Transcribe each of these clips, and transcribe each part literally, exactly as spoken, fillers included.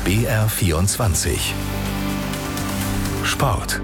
B R vierundzwanzig Sport.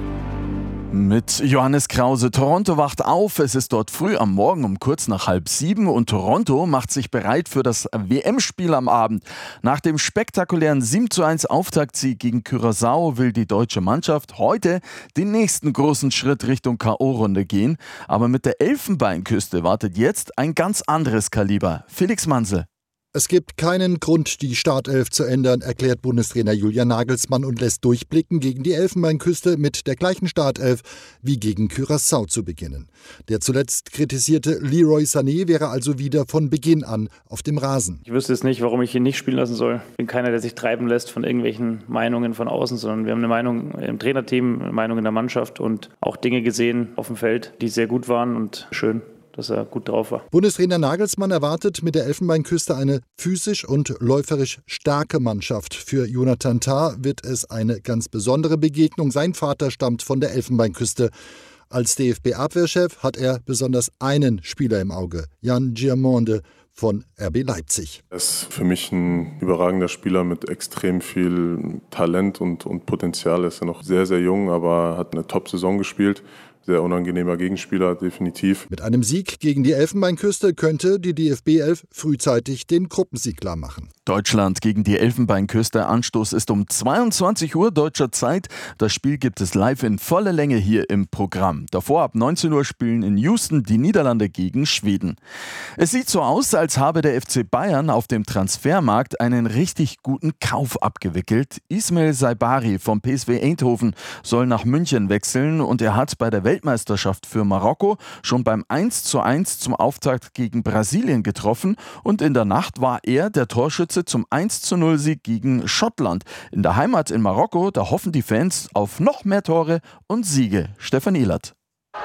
Mit Johannes Krause. Toronto wacht auf. Es ist dort früh am Morgen um kurz nach halb sieben und Toronto macht sich bereit für das W M-Spiel am Abend. Nach dem spektakulären sieben zu eins Auftaktsieg gegen Curaçao will die deutsche Mannschaft heute den nächsten großen Schritt Richtung K O-Runde gehen. Aber mit der Elfenbeinküste wartet jetzt ein ganz anderes Kaliber. Felix Mansel. Es gibt keinen Grund, die Startelf zu ändern, erklärt Bundestrainer Julian Nagelsmann und lässt durchblicken, gegen die Elfenbeinküste mit der gleichen Startelf wie gegen Curaçao zu beginnen. Der zuletzt kritisierte Leroy Sané wäre also wieder von Beginn an auf dem Rasen. Ich wüsste jetzt nicht, warum ich ihn nicht spielen lassen soll. Ich bin keiner, der sich treiben lässt von irgendwelchen Meinungen von außen, sondern wir haben eine Meinung im Trainerteam, eine Meinung in der Mannschaft und auch Dinge gesehen auf dem Feld, die sehr gut waren und schön, dass er gut drauf war. Bundestrainer Nagelsmann erwartet mit der Elfenbeinküste eine physisch und läuferisch starke Mannschaft. Für Jonathan Tah wird es eine ganz besondere Begegnung. Sein Vater stammt von der Elfenbeinküste. Als D F B-Abwehrchef hat er besonders einen Spieler im Auge, Jan Giamonde von R B Leipzig. Er ist für mich ein überragender Spieler mit extrem viel Talent und, und Potenzial. Er ist ja noch sehr, sehr jung, aber hat eine Top-Saison gespielt. Sehr unangenehmer Gegenspieler, definitiv. Mit einem Sieg gegen die Elfenbeinküste könnte die D F B elf frühzeitig den Gruppensieg klar machen. Deutschland gegen die Elfenbeinküste. Anstoß ist um zweiundzwanzig Uhr deutscher Zeit. Das Spiel gibt es live in voller Länge hier im Programm. Davor ab neunzehn Uhr spielen in Houston die Niederlande gegen Schweden. Es sieht so aus, als habe der F C Bayern auf dem Transfermarkt einen richtig guten Kauf abgewickelt. Ismail Saibari vom P S V Eindhoven soll nach München wechseln und er hat bei der Weltmeisterschaft für Marokko schon beim eins zu eins zum Auftakt gegen Brasilien getroffen und in der Nacht war er der Torschütze zum eins zu null Sieg gegen Schottland. In der Heimat in Marokko, da hoffen die Fans auf noch mehr Tore und Siege. Stefan Ehlert.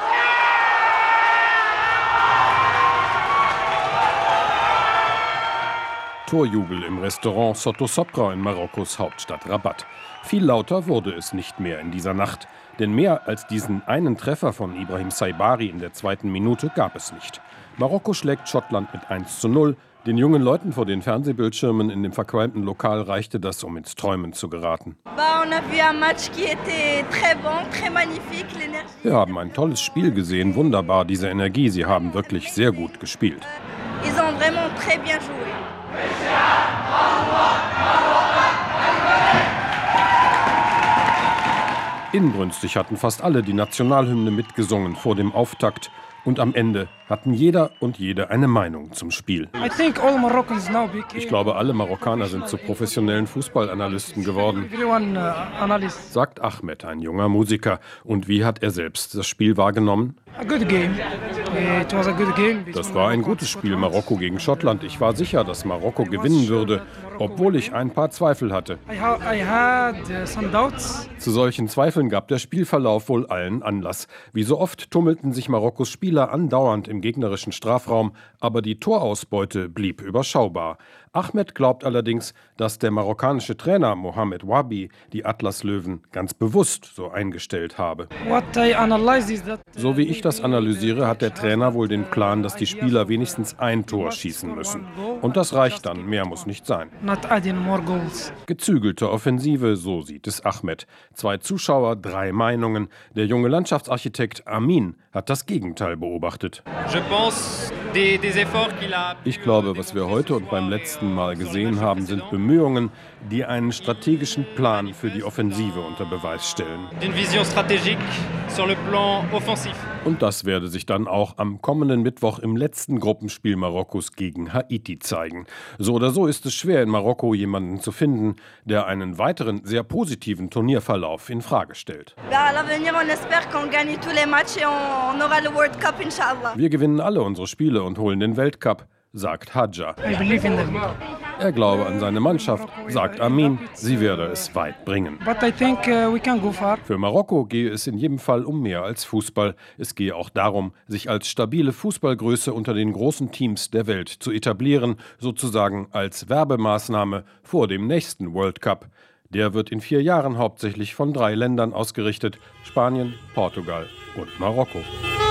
Torjubel im Restaurant Soto Sopra in Marokkos Hauptstadt Rabat. Viel lauter wurde es nicht mehr in dieser Nacht, denn mehr als diesen einen Treffer von Ibrahim Saibari in der zweiten Minute gab es nicht. Marokko schlägt Schottland mit eins zu null. Den jungen Leuten vor den Fernsehbildschirmen in dem verqualmten Lokal reichte das, um ins Träumen zu geraten. Wir haben ein tolles Spiel gesehen, wunderbar diese Energie, sie haben wirklich sehr gut gespielt. Inbrünstig hatten fast alle die Nationalhymne mitgesungen vor dem Auftakt. Und am Ende hatten jeder und jede eine Meinung zum Spiel. Ich glaube, alle Marokkaner sind zu professionellen Fußballanalysten geworden, sagt Ahmed, ein junger Musiker. Und wie hat er selbst das Spiel wahrgenommen? Das war ein gutes Spiel, Marokko gegen Schottland. Ich war sicher, dass Marokko gewinnen würde, obwohl ich ein paar Zweifel hatte. Zu solchen Zweifeln gab der Spielverlauf wohl allen Anlass. Wie so oft tummelten sich Marokkos Spieler andauernd im gegnerischen Strafraum, aber die Torausbeute blieb überschaubar. Ahmed glaubt allerdings, dass der marokkanische Trainer Mohamed Wabi die Atlaslöwen ganz bewusst so eingestellt habe. So wie ich das analysiere, hat der Trainer wohl den Plan, dass die Spieler wenigstens ein Tor schießen müssen. Und das reicht dann, mehr muss nicht sein. Gezügelte Offensive, so sieht es Ahmed. Zwei Zuschauer, drei Meinungen. Der junge Landschaftsarchitekt Amin hat das Gegenteil beobachtet. Ich glaube, was wir heute und beim letzten Mal gesehen haben, sind Bemühungen, die einen strategischen Plan für die Offensive unter Beweis stellen. Und das werde sich dann auch am kommenden Mittwoch im letzten Gruppenspiel Marokkos gegen Haiti zeigen. So oder so ist es schwer, in Marokko jemanden zu finden, der einen weiteren sehr positiven Turnierverlauf in Frage stellt. Wir gewinnen alle unsere Spiele und holen den Weltcup, sagt Hadja. Er glaube an seine Mannschaft, sagt Amin, sie werde es weit bringen. Für Marokko gehe es in jedem Fall um mehr als Fußball. Es gehe auch darum, sich als stabile Fußballgröße unter den großen Teams der Welt zu etablieren, sozusagen als Werbemaßnahme vor dem nächsten World Cup. Der wird in vier Jahren hauptsächlich von drei Ländern ausgerichtet: Spanien, Portugal und Marokko.